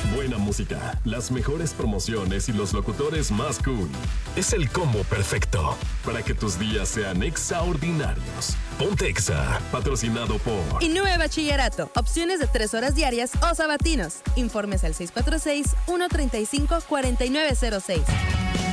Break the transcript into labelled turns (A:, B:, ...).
A: Buena música, las mejores promociones y los locutores más cool. Es el combo perfecto para que tus días sean extraordinarios. Ponte Exa, patrocinado por
B: Innove Bachillerato. Opciones de 3 horas diarias o sabatinos. Informes al 646-135-4906.